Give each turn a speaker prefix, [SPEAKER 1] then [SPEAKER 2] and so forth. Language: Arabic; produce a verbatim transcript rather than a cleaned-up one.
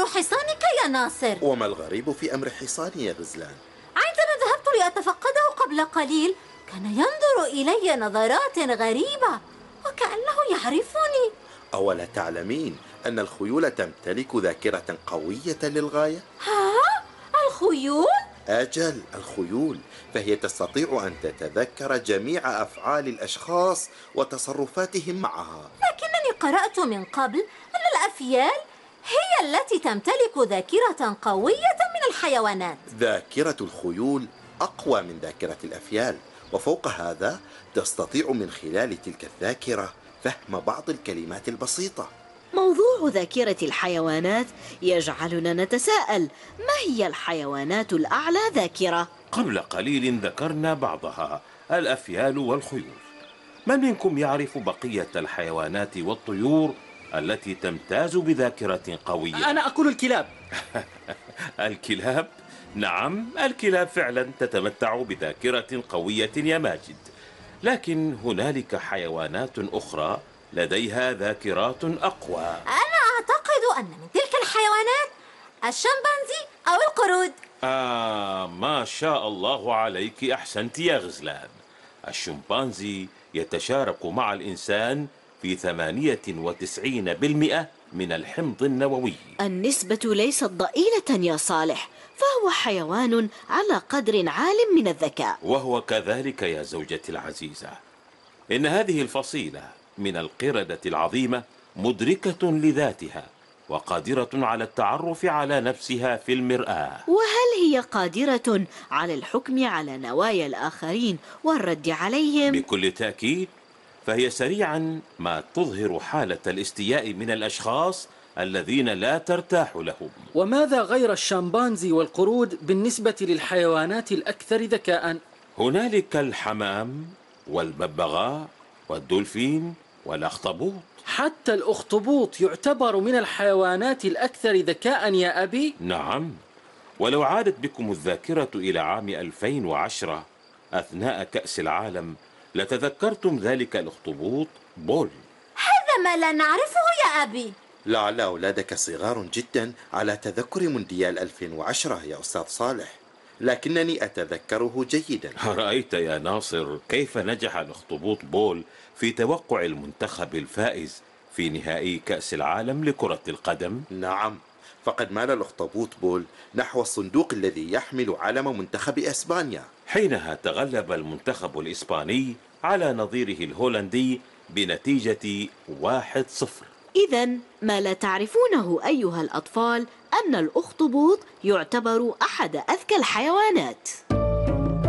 [SPEAKER 1] أمر حصانك يا ناصر؟
[SPEAKER 2] وما الغريب في أمر حصاني يا غزلان؟
[SPEAKER 1] عندما ذهبت لأتفقده قبل قليل كان ينظر إلي نظرات غريبة وكأنه يعرفني.
[SPEAKER 2] أولا تعلمين أن الخيول تمتلك ذاكرة قوية للغاية؟
[SPEAKER 1] ها؟ الخيول؟
[SPEAKER 2] أجل، الخيول، فهي تستطيع أن تتذكر جميع أفعال الأشخاص وتصرفاتهم معها.
[SPEAKER 1] لكنني قرأت من قبل أن الأفيال هي التي تمتلك ذاكرة قوية من الحيوانات.
[SPEAKER 2] ذاكرة الخيول أقوى من ذاكرة الأفيال، وفوق هذا تستطيع من خلال تلك الذاكرة فهم بعض الكلمات البسيطة.
[SPEAKER 3] موضوع ذاكرة الحيوانات يجعلنا نتساءل، ما هي الحيوانات الأعلى ذاكرة؟
[SPEAKER 4] قبل قليل ذكرنا بعضها، الأفيال والخيول. من منكم يعرف بقية الحيوانات والطيور التي تمتاز بذاكرة قوية؟
[SPEAKER 5] أنا أقول الكلاب.
[SPEAKER 4] الكلاب؟ نعم، الكلاب فعلا تتمتع بذاكرة قوية يا ماجد، لكن هنالك حيوانات أخرى لديها ذاكرات أقوى.
[SPEAKER 1] أنا أعتقد أن من تلك الحيوانات الشمبانزي أو القرود.
[SPEAKER 4] آه، ما شاء الله عليك، أحسنت يا غزلان. الشمبانزي يتشارك مع الإنسان في ثمانية وتسعين بالمئة من الحمض النووي.
[SPEAKER 3] النسبة ليست ضئيلة يا صالح، فهو حيوان على قدر عال من الذكاء.
[SPEAKER 4] وهو كذلك يا زوجتي العزيزة. إن هذه الفصيلة من القردة العظيمة مدركة لذاتها وقادرة على التعرف على نفسها في المرآة.
[SPEAKER 3] وهل هي قادرة على الحكم على نوايا الآخرين والرد عليهم؟
[SPEAKER 4] بكل تأكيد، فهي سريعا ما تظهر حالة الاستياء من الأشخاص الذين لا ترتاح لهم.
[SPEAKER 5] وماذا غير الشمبانزي والقرود بالنسبة للحيوانات الأكثر ذكاء؟
[SPEAKER 4] هنالك الحمام والببغاء والدولفين والأخطبوط.
[SPEAKER 5] حتى الأخطبوط يعتبر من الحيوانات الأكثر ذكاء يا أبي؟
[SPEAKER 4] نعم، ولو عادت بكم الذاكرة إلى عام ألفين وعشرة أثناء كأس العالم لتذكرتم ذلك الأخطبوط بول.
[SPEAKER 1] هذا ما لا نعرفه يا أبي.
[SPEAKER 2] لعل أولادك صغار جدا على تذكر مونديال ألفين وعشرة يا أستاذ صالح، لكنني أتذكره جيدا.
[SPEAKER 4] رأيت يا ناصر كيف نجح الأخطبوط بول في توقع المنتخب الفائز في نهائي كأس العالم لكرة القدم؟
[SPEAKER 2] نعم، فقد مال الأخطبوط بول نحو الصندوق الذي يحمل علم منتخب إسبانيا.
[SPEAKER 4] حينها تغلب المنتخب الإسباني على نظيره الهولندي بنتيجة واحد صفر.
[SPEAKER 3] إذن ما لا تعرفونه أيها الأطفال أن الأخطبوط يعتبر أحد أذكى الحيوانات.